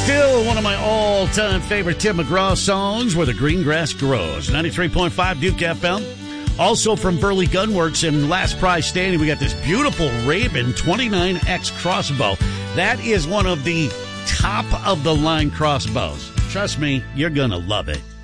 Still one of my all-time favorite Tim McGraw songs, Where the Green Grass Grows. 93.5 Duke FM. Also from Burley Gunworks and Last Prize Standing, we got this beautiful Raven 29X crossbow. That is one of the top-of-the-line crossbows. Trust me, you're going to love it.